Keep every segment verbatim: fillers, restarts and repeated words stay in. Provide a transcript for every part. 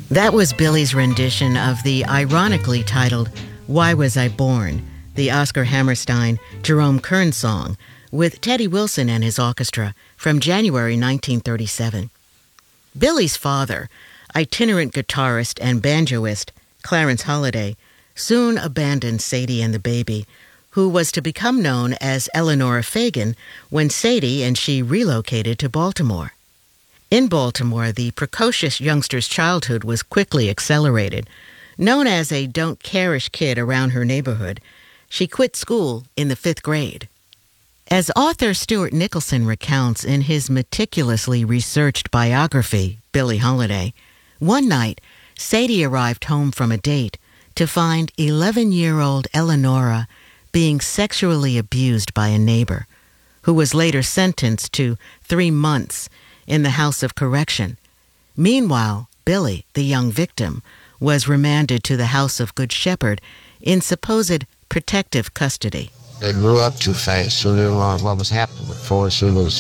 That was Billy's rendition of the ironically titled Why Was I Born?, the Oscar Hammerstein, Jerome Kern song, with Teddy Wilson and his orchestra from January nineteen thirty-seven. Billy's father, itinerant guitarist and banjoist Clarence Holliday, soon abandoned Sadie and the baby, who was to become known as Eleanora Fagan when Sadie and she relocated to Baltimore. In Baltimore, the precocious youngster's childhood was quickly accelerated. Known as a don't-care-ish kid around her neighborhood, she quit school in the fifth grade. As author Stuart Nicholson recounts in his meticulously researched biography, Billie Holiday, one night, Sadie arrived home from a date to find eleven-year-old Eleanora being sexually abused by a neighbor, who was later sentenced to three months in the House of Correction. Meanwhile, Billy, the young victim, was remanded to the House of Good Shepherd in supposed protective custody. They grew up too fast, so they didn't know what was happening. Before she was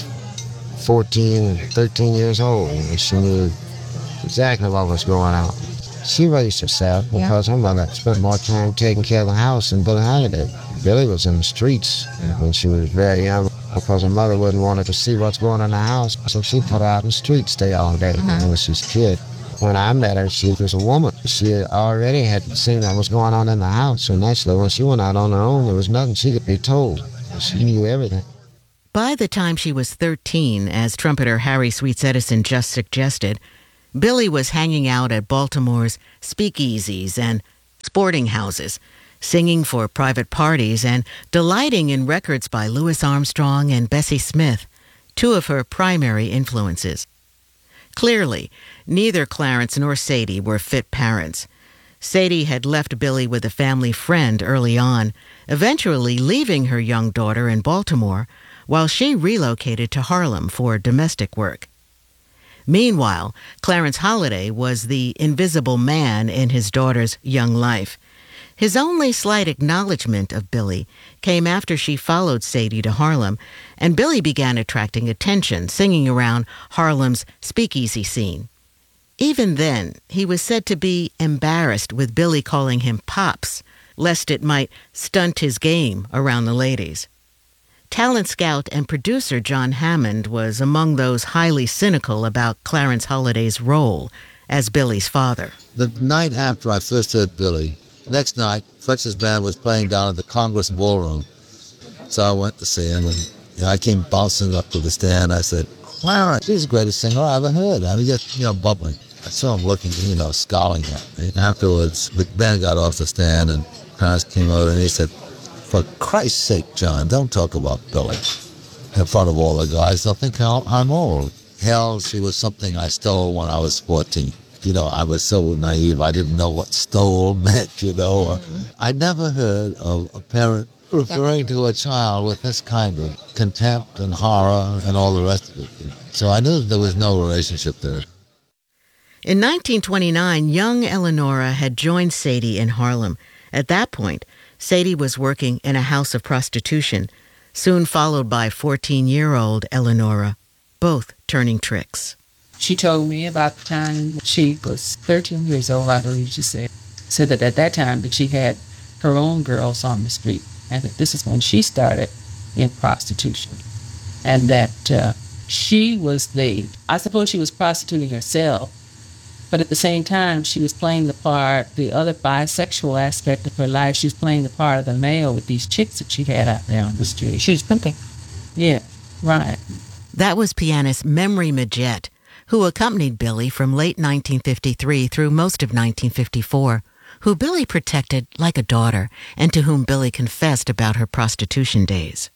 fourteen, thirteen years old, and she knew exactly what was going on. She raised herself because her mother spent more time taking care of the house than Billie Holiday. Billie was in the streets when she was very young because her mother wouldn't want her to see what's going on in the house, so she put her out in the streets stay all day uh-huh. when she was a kid. When I met her, she was a woman. She already had seen what was going on in the house, so naturally when she went out on her own, there was nothing she could be told. She knew everything. By the time she was thirteen, as trumpeter Harry Sweets Edison just suggested, Billie was hanging out at Baltimore's speakeasies and sporting houses, singing for private parties and delighting in records by Louis Armstrong and Bessie Smith, two of her primary influences. Clearly, neither Clarence nor Sadie were fit parents. Sadie had left Billie with a family friend early on, eventually leaving her young daughter in Baltimore while she relocated to Harlem for domestic work. Meanwhile, Clarence Holliday was the invisible man in his daughter's young life. His only slight acknowledgement of Billie came after she followed Sadie to Harlem, and Billie began attracting attention, singing around Harlem's speakeasy scene. Even then, he was said to be embarrassed with Billie calling him Pops, lest it might stunt his game around the ladies. Talent scout and producer John Hammond was among those highly cynical about Clarence Holliday's role as Billie's father. The night after I first heard Billie, the next night, Fletcher's band was playing down at the Congress Ballroom. So I went to see him, and you know, I came bouncing up to the stand. I said, Clarence, she's the greatest singer I ever heard. I was just, you know, bubbling. I saw him looking, you know, scowling at me. Afterwards, the band got off the stand, and Clarence came over, and he said, for Christ's sake, John, don't talk about Billie in front of all the guys. They'll think I'm old. Hell, she was something I stole when I was fourteen. You know, I was so naive, I didn't know what stole meant, you know. I never heard of a parent referring to a child with this kind of contempt and horror and all the rest of it. So I knew there was no relationship there. In nineteen twenty-nine, young Eleanora had joined Sadie in Harlem. At that point, Sadie was working in a house of prostitution, soon followed by fourteen-year-old Eleanora, both turning tricks. She told me about the time she was thirteen years old, I believe she said. Said that at that time that she had her own girls on the street, and that this is when she started in prostitution. And that uh, she was the, I suppose she was prostituting herself, but at the same time she was playing the part, the other bisexual aspect of her life. She was playing the part of the male with these chicks that she had out there on the street. She was pimping. Yeah, right. That was pianist Memory Majette, who accompanied Billie from late nineteen fifty-three through most of nineteen fifty-four, who Billie protected like a daughter, and to whom Billie confessed about her prostitution days.